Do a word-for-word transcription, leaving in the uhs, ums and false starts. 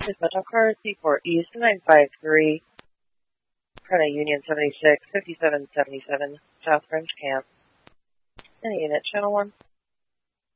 is Metro Car C four East nine five three, Prena Union seventy-six, fifty-seven seventy-seven, South French Camp. Any unit, Channel one.